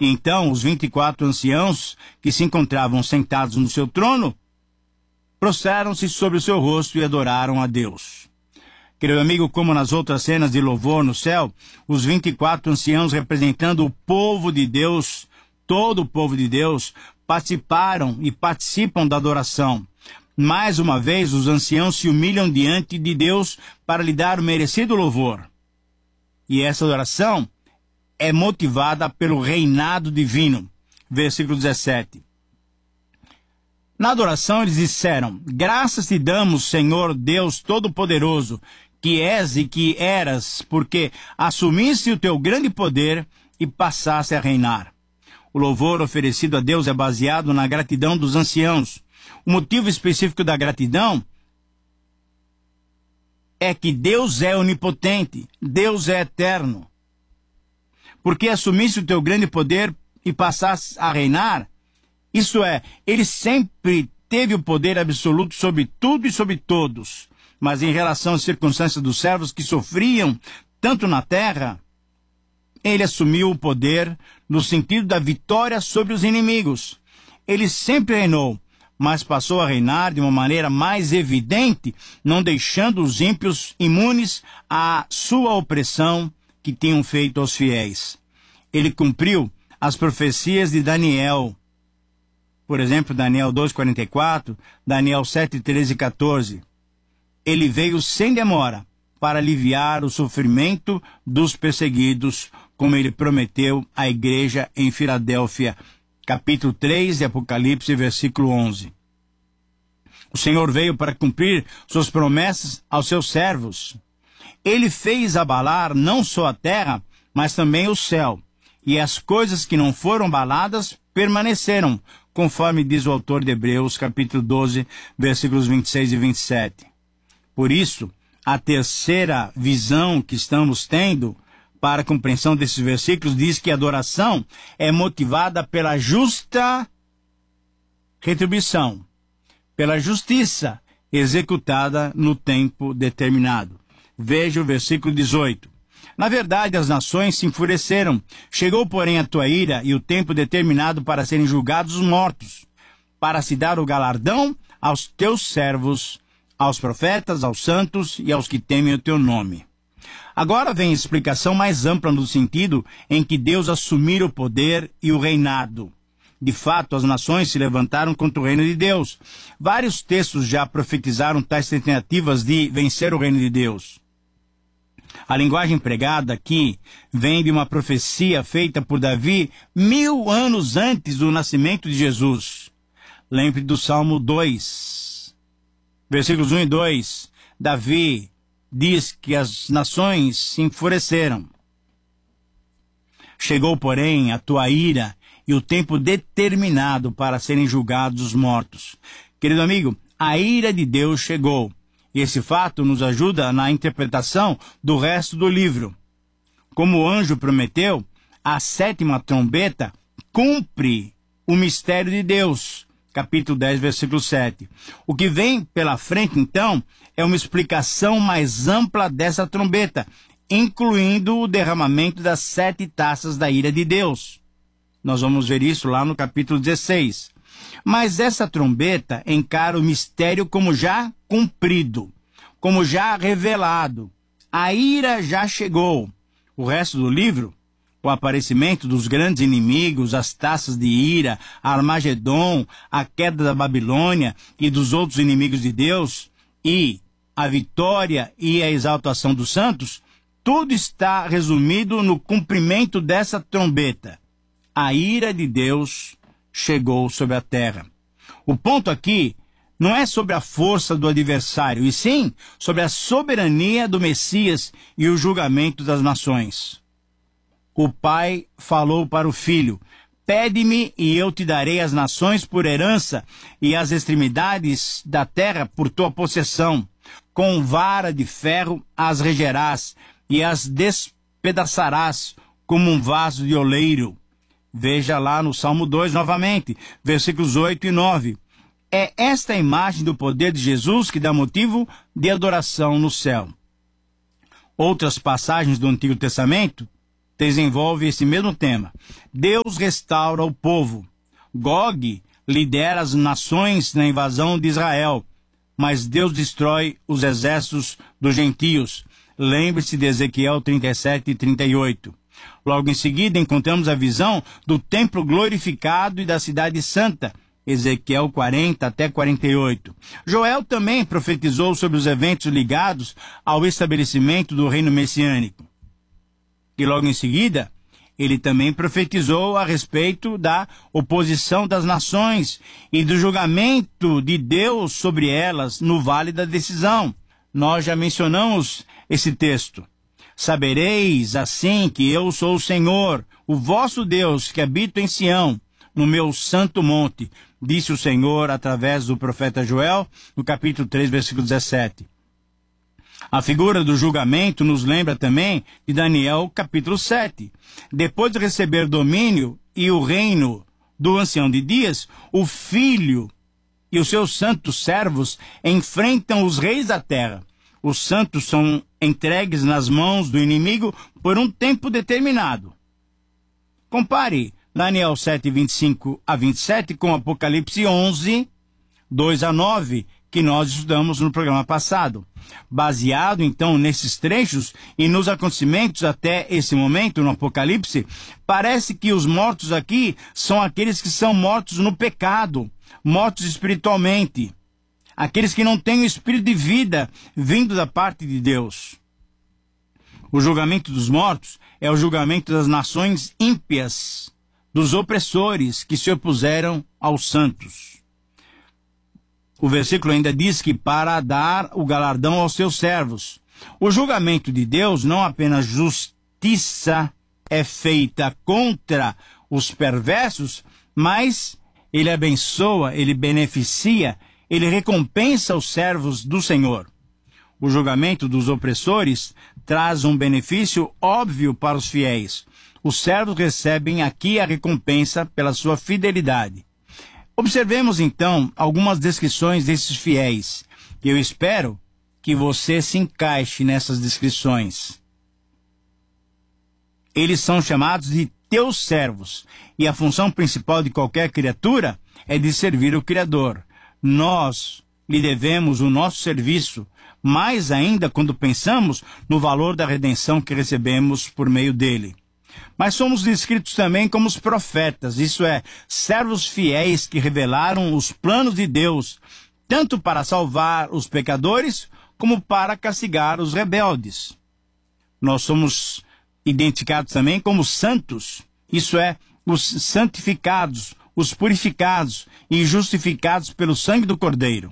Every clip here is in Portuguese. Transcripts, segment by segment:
E então os 24 anciãos que se encontravam sentados no seu trono prostraram-se sobre o seu rosto e adoraram a Deus. Querido amigo, como nas outras cenas de louvor no céu, os 24 anciãos representando o povo de Deus, todo o povo de Deus, participaram e participam da adoração. Mais uma vez, os anciãos se humilham diante de Deus para lhe dar o merecido louvor. E essa adoração é motivada pelo reinado divino. Versículo 17. Na adoração eles disseram: graças te damos, Senhor Deus Todo-Poderoso, que és e que eras, porque assumiste o teu grande poder e passaste a reinar. O louvor oferecido a Deus é baseado na gratidão dos anciãos. O motivo específico da gratidão é que Deus é onipotente, Deus é eterno. Porque assumiste o teu grande poder e passaste a reinar, isto é, ele sempre teve o poder absoluto sobre tudo e sobre todos. Mas em relação às circunstâncias dos servos que sofriam tanto na terra, ele assumiu o poder no sentido da vitória sobre os inimigos. Ele sempre reinou, mas passou a reinar de uma maneira mais evidente, não deixando os ímpios imunes à sua opressão que tinham feito aos fiéis. Ele cumpriu as profecias de Daniel. Por exemplo, Daniel 2:44, Daniel 7:13 e 14. Ele veio sem demora para aliviar o sofrimento dos perseguidos, como ele prometeu à igreja em Filadélfia, capítulo 3 de Apocalipse, versículo 11. O Senhor veio para cumprir suas promessas aos seus servos. Ele fez abalar não só a terra, mas também o céu. E as coisas que não foram abaladas permaneceram, conforme diz o autor de Hebreus, capítulo 12, versículos 26 e 27. Por isso, a terceira visão que estamos tendo para a compreensão desses versículos diz que a adoração é motivada pela justa retribuição, pela justiça executada no tempo determinado. Veja o versículo 18. Na verdade, as nações se enfureceram. Chegou, porém, a tua ira e o tempo determinado para serem julgados os mortos, para se dar o galardão aos teus servos, aos profetas, aos santos e aos que temem o teu nome. Agora vem a explicação mais ampla no sentido em que Deus assumira o poder e o reinado. De fato, as nações se levantaram contra o reino de Deus. Vários textos já profetizaram tais tentativas de vencer o reino de Deus. A linguagem empregada aqui vem de uma profecia feita por Davi 1000 anos antes do nascimento de Jesus. Lembre do Salmo 2, versículos 1 e 2. Davi diz que as nações se enfureceram. Chegou, porém, a tua ira e o tempo determinado para serem julgados os mortos. Querido amigo, a ira de Deus chegou. E esse fato nos ajuda na interpretação do resto do livro. Como o anjo prometeu, a 7ª trombeta cumpre o mistério de Deus. Capítulo 10, versículo 7. O que vem pela frente, então, é uma explicação mais ampla dessa trombeta, incluindo o derramamento das 7 taças da ira de Deus. Nós vamos ver isso lá no capítulo 16. Mas essa trombeta encara o mistério como já cumprido, como já revelado. A ira já chegou. O resto do livro, o aparecimento dos grandes inimigos, as taças de ira, Armagedon, a queda da Babilônia e dos outros inimigos de Deus, e a vitória e a exaltação dos santos, tudo está resumido no cumprimento dessa trombeta. A ira de Deus chegou sobre a terra. O ponto aqui não é sobre a força do adversário, e sim sobre a soberania do Messias e o julgamento das nações. O pai falou para o filho: pede-me e eu te darei as nações por herança e as extremidades da terra por tua possessão. Com vara de ferro as regerás e as despedaçarás como um vaso de oleiro. Veja lá no Salmo 2 novamente, versículos 8 e 9. É esta a imagem do poder de Jesus que dá motivo de adoração no céu. Outras passagens do Antigo Testamento desenvolve esse mesmo tema. Deus restaura o povo. Gog lidera as nações na invasão de Israel, mas Deus destrói os exércitos dos gentios. Lembre-se de Ezequiel 37 e 38. Logo em seguida, encontramos a visão do templo glorificado e da cidade santa, Ezequiel 40 até 48. Joel também profetizou sobre os eventos ligados ao estabelecimento do reino messiânico. E logo em seguida, ele também profetizou a respeito da oposição das nações e do julgamento de Deus sobre elas no vale da decisão. Nós já mencionamos esse texto. Sabereis assim que eu sou o Senhor, o vosso Deus, que habito em Sião, no meu santo monte, disse o Senhor através do profeta Joel, no capítulo 3, versículo 17. A figura do julgamento nos lembra também de Daniel, capítulo 7. Depois de receber domínio e o reino do ancião de dias, o filho e os seus santos servos enfrentam os reis da terra. Os santos são entregues nas mãos do inimigo por um tempo determinado. Compare Daniel 7, 25 a 27 com Apocalipse 11, 2 a 9, que nós estudamos no programa passado. Baseado, então, nesses trechos e nos acontecimentos até esse momento no Apocalipse, parece que os mortos aqui são aqueles que são mortos no pecado, mortos espiritualmente, aqueles que não têm o espírito de vida vindo da parte de Deus. O julgamento dos mortos é o julgamento das nações ímpias, dos opressores que se opuseram aos santos. O versículo ainda diz que para dar o galardão aos seus servos. O julgamento de Deus, não apenas justiça é feita contra os perversos, mas ele abençoa, ele beneficia, ele recompensa os servos do Senhor. O julgamento dos opressores traz um benefício óbvio para os fiéis. Os servos recebem aqui a recompensa pela sua fidelidade. Observemos, então, algumas descrições desses fiéis. Eu espero que você se encaixe nessas descrições. Eles são chamados de teus servos, e a função principal de qualquer criatura é de servir o Criador. Nós lhe devemos o nosso serviço, mais ainda quando pensamos no valor da redenção que recebemos por meio dele. Mas somos descritos também como os profetas, isso é, servos fiéis que revelaram os planos de Deus, tanto para salvar os pecadores, como para castigar os rebeldes. Nós somos identificados também como santos, isso é, os santificados, os purificados e justificados pelo sangue do Cordeiro.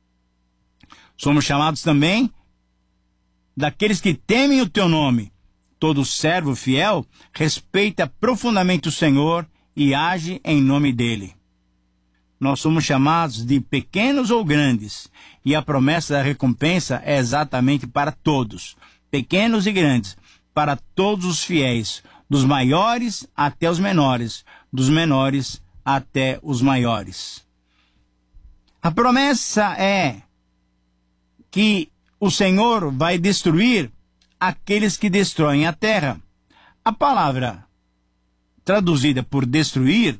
Somos chamados também daqueles que temem o teu nome. Todo servo fiel respeita profundamente o Senhor e age em nome dele. Nós somos chamados de pequenos ou grandes, e a promessa da recompensa é exatamente para todos, pequenos e grandes, para todos os fiéis, dos maiores até os menores, dos menores até os maiores. A promessa é que o Senhor vai destruir aqueles que destroem a terra. A palavra traduzida por destruir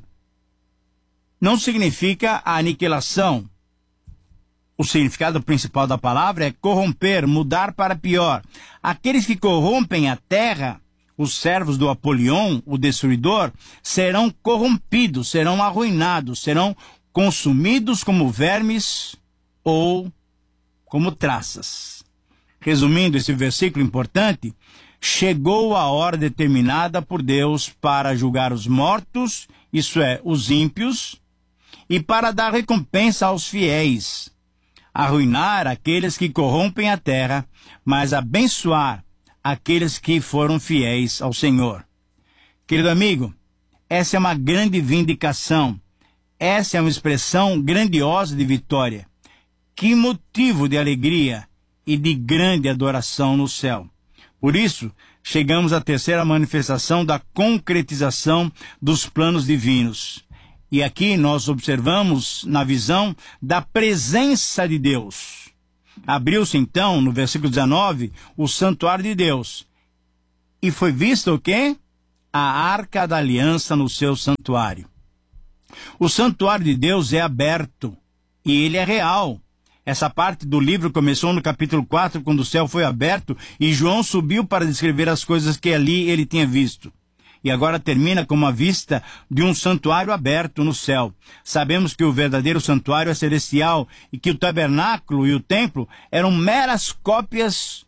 não significa a aniquilação. O significado principal da palavra é corromper, mudar para pior. Aqueles que corrompem a terra, os servos do Apolion, o destruidor, serão corrompidos, serão arruinados, serão consumidos como vermes ou como traças. Resumindo esse versículo importante, chegou a hora determinada por Deus para julgar os mortos, isso é, os ímpios, e para dar recompensa aos fiéis, arruinar aqueles que corrompem a terra, mas abençoar aqueles que foram fiéis ao Senhor. Querido amigo, essa é uma grande vindicação, essa é uma expressão grandiosa de vitória. Que motivo de alegria e de grande adoração no céu. Por isso, chegamos à terceira manifestação da concretização dos planos divinos. E aqui nós observamos na visão da presença de Deus. Abriu-se então, no versículo 19, o santuário de Deus. E foi visto o quê? a Arca da Aliança no seu santuário. O santuário de Deus é aberto e ele é real. Essa parte do livro começou no capítulo 4, quando o céu foi aberto e João subiu para descrever as coisas que ali ele tinha visto. E agora termina com uma vista de um santuário aberto no céu. Sabemos que o verdadeiro santuário é celestial e que o tabernáculo e o templo eram meras cópias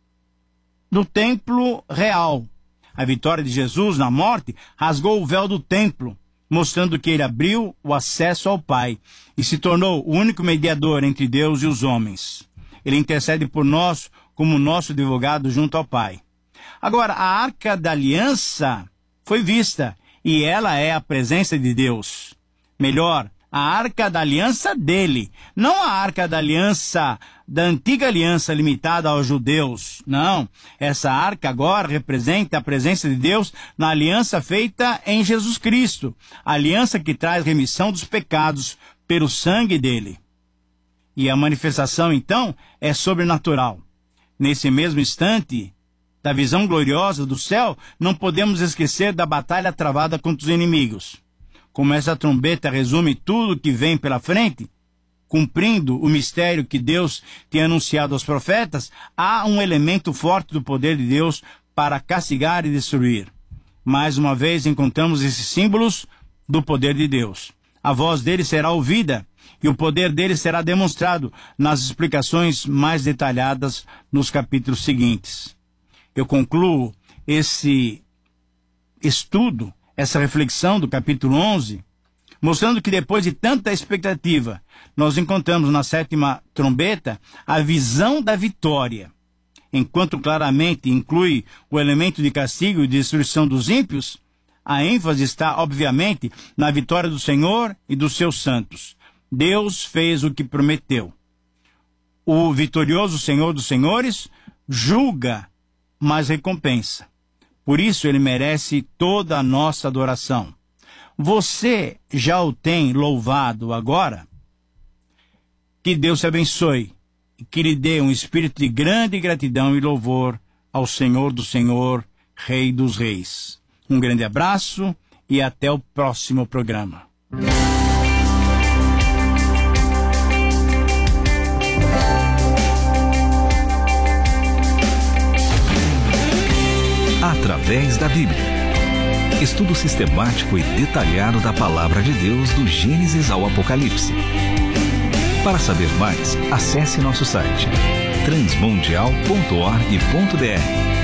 do templo real. A vitória de Jesus na morte rasgou o véu do templo, mostrando que ele abriu o acesso ao Pai e se tornou o único mediador entre Deus e os homens. Ele intercede por nós como nosso advogado junto ao Pai. Agora, a Arca da Aliança foi vista e ela é a presença de Deus. Melhor, a Arca da Aliança dele, não a Arca da Aliança da antiga aliança limitada aos judeus. Não, essa arca agora representa a presença de Deus na aliança feita em Jesus Cristo, a aliança que traz remissão dos pecados pelo sangue dele. E a manifestação, então, é sobrenatural. Nesse mesmo instante da visão gloriosa do céu, não podemos esquecer da batalha travada contra os inimigos. Como essa trombeta resume tudo que vem pela frente, cumprindo o mistério que Deus tem anunciado aos profetas, há um elemento forte do poder de Deus para castigar e destruir. Mais uma vez encontramos esses símbolos do poder de Deus. A voz dele será ouvida e o poder dele será demonstrado nas explicações mais detalhadas nos capítulos seguintes. Eu concluo esse estudo, essa reflexão do capítulo 11, mostrando que depois de tanta expectativa, nós encontramos na sétima trombeta a visão da vitória. Enquanto claramente inclui o elemento de castigo e destruição dos ímpios, a ênfase está, obviamente, na vitória do Senhor e dos seus santos. Deus fez o que prometeu. O vitorioso Senhor dos Senhores julga, mas recompensa. Por isso ele merece toda a nossa adoração. Você já o tem louvado agora? Que Deus te abençoe e que lhe dê um espírito de grande gratidão e louvor ao Senhor do Senhor, Rei dos Reis. Um grande abraço e até o próximo programa. Através da Bíblia. Estudo sistemático e detalhado da Palavra de Deus do Gênesis ao Apocalipse. Para saber mais, acesse nosso site transmundial.org.br.